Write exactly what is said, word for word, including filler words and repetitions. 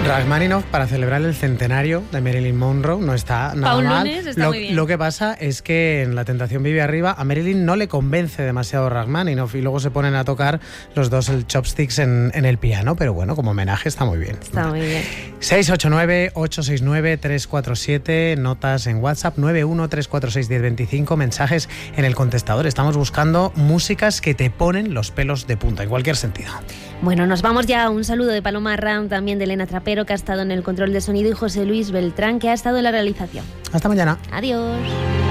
Rachmaninoff, para celebrar el centenario de Marilyn Monroe, no está nada Pa' un mal. lunes está Lo, muy bien. lo que pasa es que en La tentación vive arriba a Marilyn no le convence demasiado Rachmaninoff y luego se ponen a tocar los dos el chopsticks en, en el piano, pero bueno, como homenaje está muy bien. Está muy bien. seis ocho nueve, ocho seis nueve, tres cuatro siete, notas en WhatsApp nueve uno tres cuatro seis uno cero dos cinco, mensajes en el contestador. Estamos buscando músicas que te ponen los pelos de punta, en cualquier sentido. Bueno, nos vamos ya. Un saludo de Paloma Ram, también de Elena Trapero, que ha estado en el control de sonido, y José Luis Beltrán, que ha estado en la realización. Hasta mañana. Adiós.